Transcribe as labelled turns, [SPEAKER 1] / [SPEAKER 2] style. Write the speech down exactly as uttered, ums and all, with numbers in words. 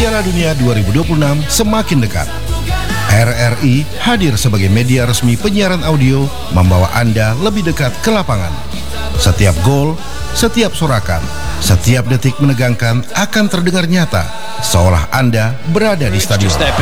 [SPEAKER 1] Piala Dunia dua ribu dua puluh enam semakin dekat. R R I hadir sebagai media resmi penyiaran audio, membawa Anda lebih dekat ke lapangan. Setiap gol, setiap sorakan, setiap detik menegangkan akan terdengar nyata, seolah Anda berada di stadion.